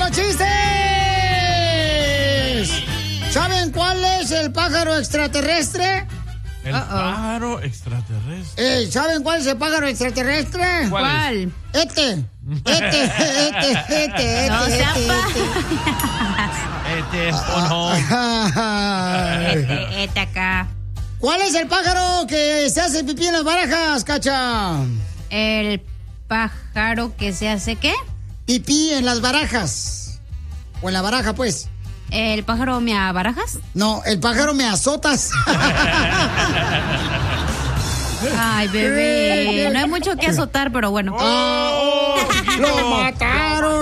los chistes! ¿Saben cuál es el pájaro extraterrestre? El pájaro extraterrestre. ¿Saben cuál es el pájaro extraterrestre? ¿Cuál? Este. No sea Este acá. ¿Cuál es el pájaro que se hace pipí en las barajas, Cacha? El pájaro que se hace, ¿qué? Pipí en las barajas. O en la baraja, pues. ¿El pájaro me abarajas? No, el pájaro me azotas. Ay, bebé. No hay mucho que azotar, pero bueno. ¡Lo mataron!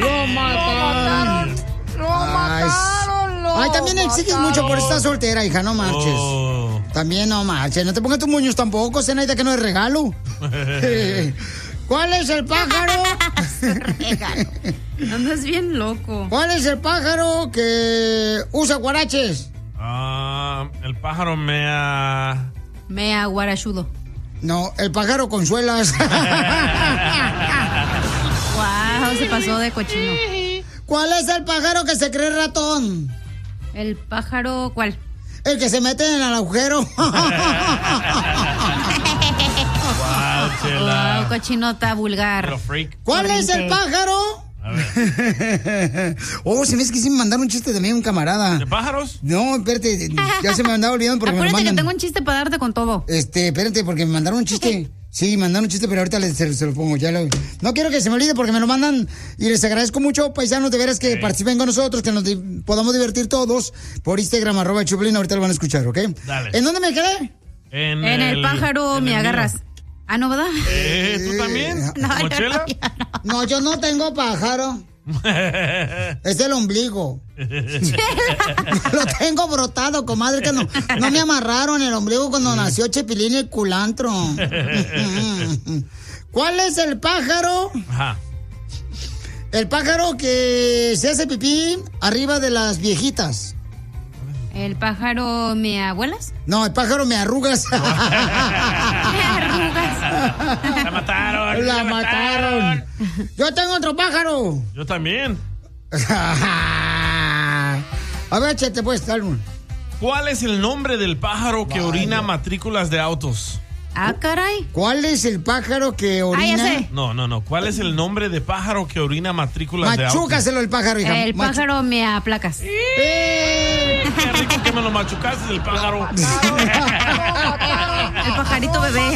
Ay, también exiges mucho por estar soltera, hija, no marches. También no marches. No te pongas tus moños tampoco, Zenaida, que no es regalo. ¿Cuál es el pájaro? Regalo. Andas bien loco. ¿Cuál es el pájaro que usa guaraches? El pájaro mea guarachudo. No, el pájaro con suelas. Wow, se pasó de cochino. ¿Cuál es el pájaro que se cree ratón? ¿El pájaro cuál? El que se mete en el agujero. Wow, cochinota vulgar. ¿Cuál es el pájaro? Se me hace que sí me mandaron un chiste también un camarada. ¿De pájaros? No, espérate, ya se me andaba olvidando porque acuérdate me lo mandan. que tengo un chiste para darte con todo. Espérate, porque me mandaron un chiste. Sí, mandaron un chiste, pero ahorita se lo pongo. No quiero que se me olvide porque me lo mandan y les agradezco mucho, paisanos, de veras que participen con nosotros, que nos podamos divertir todos por Instagram, @Choplin, ahorita lo van a escuchar, ¿ok? Dale. ¿En dónde me quedé? En el pájaro me agarras. Ah, ¿no, verdad? ¿Tú también? ¿Mochela? No, yo no tengo pájaro. Es el ombligo. Lo tengo brotado, comadre, que no me amarraron el ombligo cuando nació Chepilín y el culantro. ¿Cuál es el pájaro? Ajá. El pájaro que se hace pipí arriba de las viejitas. ¿El pájaro me abuelas? No, el pájaro me arrugas. Me arrugas. La mataron. La mataron. Yo tengo otro pájaro. Yo también. A ver, chete, pues, dale. ¿Cuál es el nombre del pájaro que orina matrículas de autos? Ah, caray. ¿Cuál es el pájaro que orina? Ya sé. No. ¿Cuál es el nombre de pájaro que orina matrículas de autos? Machúcaselo el pájaro, hija. El pájaro me aplacas. Qué rico que me lo machucaste, el pájaro. El pajarito bebé.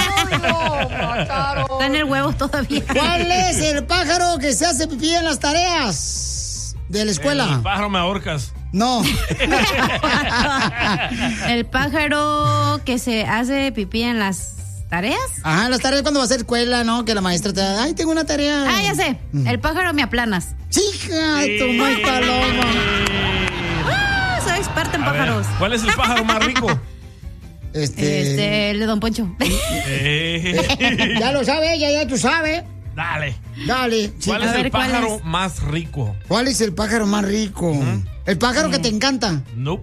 Está en el huevo todavía. ¿Cuál es el pájaro que se hace pipí en las tareas de la escuela? El pájaro me ahorcas. No. El pájaro que se hace pipí en las tareas. Ajá, en las tareas cuando va a hacer escuela, ¿no? Que la maestra te da, ay, tengo una tarea. Ah, ya sé. El pájaro me aplanas. Chica, tu muy paloma. Soy experta en A ver, pájaros. ¿cuál es el pájaro más rico? El de Don Poncho. Ya lo sabe, ya tú sabes. Dale. Sí. ¿Cuál es el pájaro más rico? ¿Cuál es el pájaro más rico? ¿El pájaro que te encanta? No.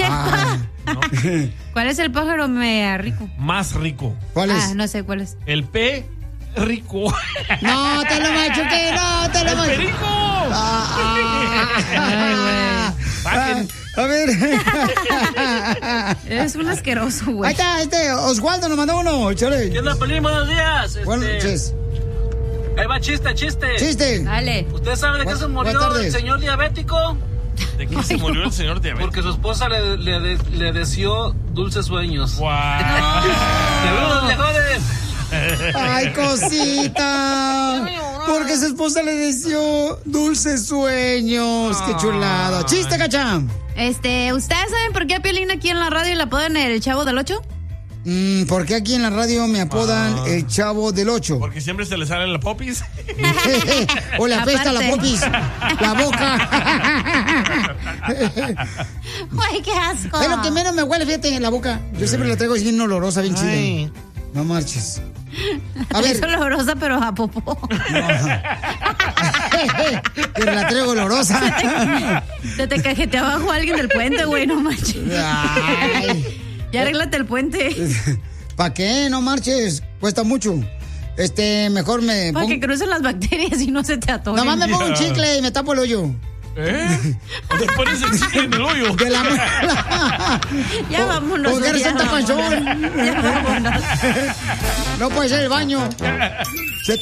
¿Cuál es el pájaro rico? Más rico. ¿Cuál es? No sé cuál es. El P rico. No, te lo machuqué, ¡El perico! A ver. Eres un asqueroso, güey. Ahí está, Oswaldo nos mandó uno, chale. ¿Qué onda, Pelín? Buenos días. Buenas noches. Ahí va chiste. Chiste. Dale. ¿Usted sabe de qué se murió el señor diabético? ¿De qué se murió el señor diabético? Porque su esposa le deseó dulces sueños. ¡Wow! ¡Saludos, viejones! Ay, cosita. Porque su esposa le deseó dulces sueños. Qué chulado. Chiste, Cacha. ¿Ustedes saben por qué a Piolín aquí en la radio le apodan el Chavo del 8? ¿Por qué aquí en la radio me apodan el Chavo del 8? Porque siempre se le sale la popis. O le apesta la popis. La boca. Ay, qué asco. Es lo que menos me huele, fíjate, en la boca. Yo siempre la traigo bien olorosa, bien chida. No marches. A ver. Es olorosa, pero a popó. Pero la traigo olorosa. Se te cajetea abajo alguien del puente, güey, no marches. Ay. Ya arréglate el puente. ¿Para qué? No marches. Cuesta mucho. Mejor me Para pongo... que crucen las bacterias y no se te atoren. Nomás me pongo un chicle y me tapo el hoyo. ¿Eh? ¿Te pones el chicle en el hoyo? De la muela. Ya vámonos. Porque eres ya Santa vámonos. Panzón. Ya vámonos. No puede ser el baño.